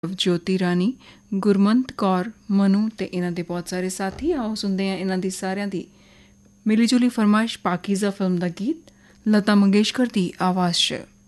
ज्योति रानी, गुरमंत कौर, मनु ते इन्हां दे बहुत सारे साथी। आओ सुनते हैं इन्हां दी सारियां दी मिली जुली फरमाइश पाकीज़ा फिल्म दा गीत लता मंगेशकर दी आवाज़ च।